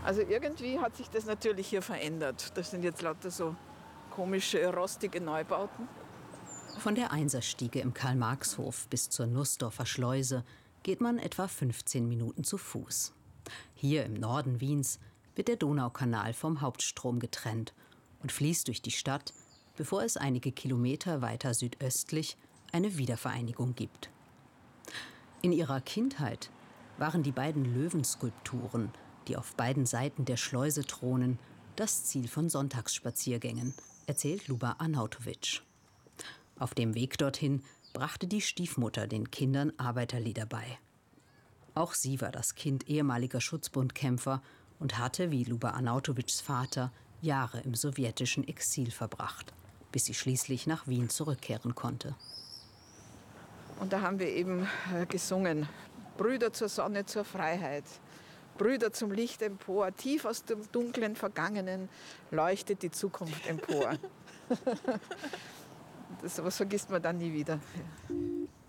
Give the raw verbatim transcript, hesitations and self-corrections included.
Also irgendwie hat sich das natürlich hier verändert. Das sind jetzt lauter so komische, rostige Neubauten. Von der Einserstiege im Karl-Marx-Hof bis zur Nussdorfer Schleuse geht man etwa fünfzehn Minuten zu Fuß. Hier im Norden Wiens wird der Donaukanal vom Hauptstrom getrennt und fließt durch die Stadt, bevor es einige Kilometer weiter südöstlich eine Wiedervereinigung gibt. In ihrer Kindheit waren die beiden Löwenskulpturen, die auf beiden Seiten der Schleuse thronen, das Ziel von Sonntagsspaziergängen, erzählt Luba Arnautovic. Auf dem Weg dorthin brachte die Stiefmutter den Kindern Arbeiterlieder bei. Auch sie war das Kind ehemaliger Schutzbundkämpfer und hatte, wie Luba Arnautovics Vater, Jahre im sowjetischen Exil verbracht, bis sie schließlich nach Wien zurückkehren konnte. Und da haben wir eben gesungen: Brüder zur Sonne, zur Freiheit, Brüder zum Licht empor, tief aus dem dunklen Vergangenen leuchtet die Zukunft empor. Das, was vergisst man dann nie wieder.